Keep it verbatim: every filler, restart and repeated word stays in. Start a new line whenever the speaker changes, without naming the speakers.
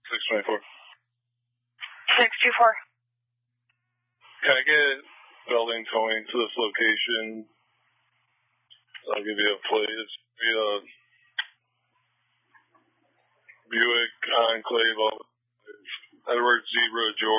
six twenty-four.
six two four.
Can I get building towing to this location? I'll give you a plate. It's a Buick Enclave, Edward Zebra George.